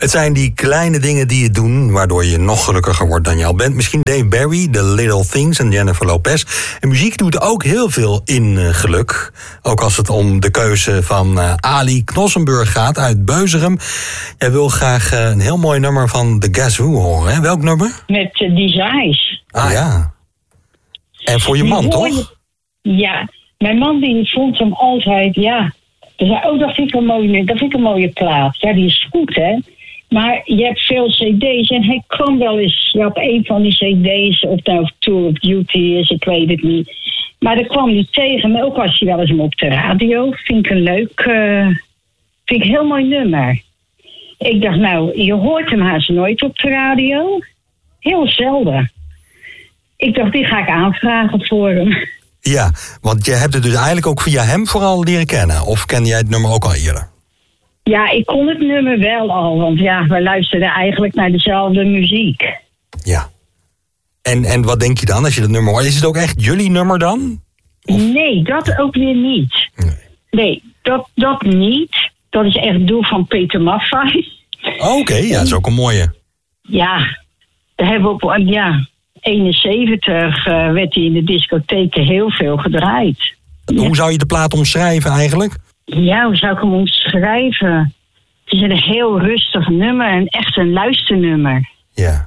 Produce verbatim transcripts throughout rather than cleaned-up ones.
Het zijn die kleine dingen die je doen, waardoor je nog gelukkiger wordt dan je al bent. Misschien Dave Barry, The Little Things en Jennifer Lopez. En muziek doet ook heel veel in uh, geluk. Ook als het om de keuze van uh, Ali Knossenburg gaat uit Beuzegem. Jij wil graag uh, een heel mooi nummer van The Guess Who horen, hè? Welk nummer? Met uh, These Eyes. Ah ja. En voor je man, toch? Je... Ja, mijn man die vond hem altijd, ja... Dus hij, oh, dat vind ik een mooie, dat vind ik een mooie plaat. Ja, die is goed, hè. Maar je hebt veel cd's en hij kwam wel eens ja, op een van die cd's... of nou Tour of Duty is, ik weet het niet. Maar dan kwam hij tegen me, ook als hij wel eens hem op de radio. Vind ik een leuk, uh, vind ik een heel mooi nummer. Ik dacht, nou, je hoort hem haast nooit op de radio. Heel zelden. Ik dacht, die ga ik aanvragen voor hem. Ja, want je hebt het dus eigenlijk ook via hem vooral leren kennen. Of ken jij het nummer ook al eerder? Ja, ik kon het nummer wel al. Want ja, we luisterden eigenlijk naar dezelfde muziek. Ja. En, en wat denk je dan als je dat nummer hoort? Is het ook echt jullie nummer dan? Of? Nee, dat ook weer niet. Nee, nee dat, dat niet. Dat is echt doel van Peter Maffay. Oké, okay, ja, dat is ook een mooie. Ja, daar hebben we op... Ja, eenenzeventig uh, werd hij in de discotheken heel veel gedraaid. Hoe ja. zou je de plaat omschrijven eigenlijk? Ja, hoe zou ik hem omschrijven? Het is een heel rustig nummer en echt een luisternummer. Ja.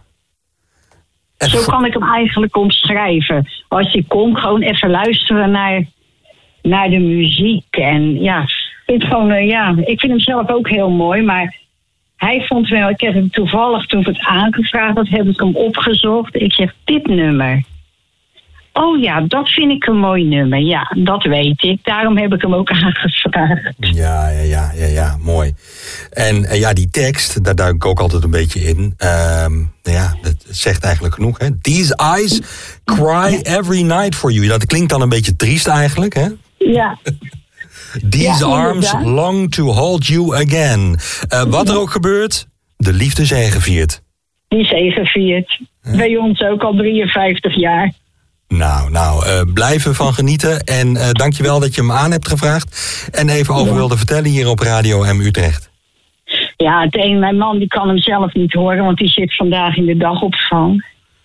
En Zo kan ik hem eigenlijk omschrijven. Als je komt, gewoon even luisteren naar, naar de muziek. En ja, ik vind, gewoon, uh, ja, ik vind hem zelf ook heel mooi, maar... Hij vond wel, ik heb hem toevallig toen ik het aangevraagd had, heb ik hem opgezocht. Ik zeg, dit nummer. Oh ja, dat vind ik een mooi nummer. Ja, dat weet ik. Daarom heb ik hem ook aangevraagd. Ja, ja, ja, ja, ja, mooi. En, en ja, die tekst, daar duik ik ook altijd een beetje in. Um, ja, dat zegt eigenlijk genoeg, hè. These eyes cry every night for you. Dat klinkt dan een beetje triest eigenlijk, hè? Ja. These ja, arms long to hold you again. Uh, wat er ook gebeurt, de liefde zegeviert. Die zegeviert. Huh? Bij ons ook al drieënvijftig jaar. Nou, nou, uh, blijven van genieten. En uh, dankjewel dat je hem aan hebt gevraagd. En even over ja. wilde vertellen hier op Radio M Utrecht. Ja, het een, mijn man die kan hem zelf niet horen, want die zit vandaag in de dagopvang.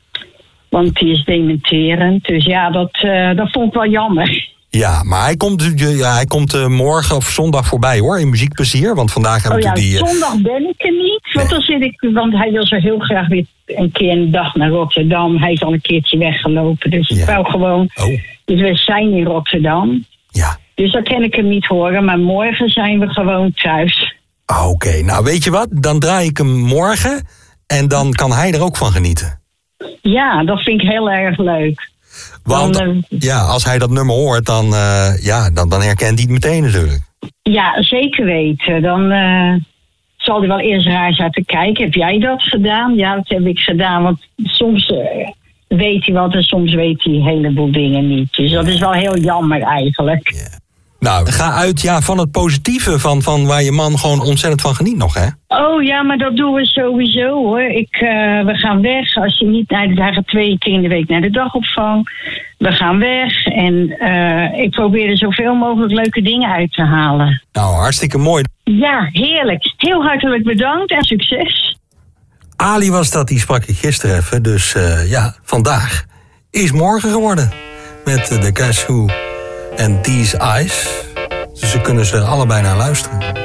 Want die is dementerend. Dus ja, dat, uh, dat vond ik wel jammer. Ja, maar hij komt, ja, hij komt uh, morgen of zondag voorbij hoor, in Muziekplezier. Want vandaag hebben we oh ja, die... Uh... zondag ben ik er niet. Want, nee. dan zit ik, want hij wil zo heel graag weer een keer een dag naar Rotterdam. Hij is al een keertje weggelopen. Dus ik ja. wou gewoon... Oh. Dus we zijn in Rotterdam. Ja. Dus dan kan ik hem niet horen. Maar morgen zijn we gewoon thuis. Oké, okay. Nou weet je wat? Dan draai ik hem morgen. En dan kan hij er ook van genieten. Ja, dat vind ik heel erg leuk. Want dan, uh, ja, als hij dat nummer hoort, dan, uh, ja, dan, dan herkent hij het meteen natuurlijk. Ja, zeker weten. Dan uh, zal hij wel eerst raar zaten kijken. Heb jij dat gedaan? Ja, dat heb ik gedaan. Want soms uh, weet hij wat en soms weet hij een heleboel dingen niet. Dus dat is wel heel jammer eigenlijk. Ja. Nou, ga uit ja, van het positieve, van, van waar je man gewoon ontzettend van geniet nog, hè? Oh ja, maar dat doen we sowieso, hoor. Ik, uh, we gaan weg. Als je niet naar de, hij gaat twee keer in de week naar de dagopvang. We gaan weg en uh, ik probeer er zoveel mogelijk leuke dingen uit te halen. Nou, hartstikke mooi. Ja, heerlijk. Heel hartelijk bedankt en succes. Ali was dat, die sprak ik gisteren even. Dus uh, ja, vandaag is morgen geworden. Met uh, de Guess Who en These Eyes. Dus ze kunnen ze er allebei naar luisteren.